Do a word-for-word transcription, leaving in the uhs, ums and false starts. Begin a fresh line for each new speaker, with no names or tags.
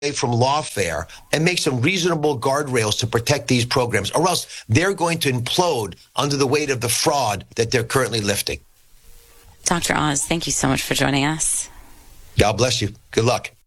from lawfare and make some reasonable guardrails to protect these programs, or else they're going to implode under the weight of the fraud that they're currently lifting.
Doctor Oz, thank you so much for joining us.
God bless you. Good luck.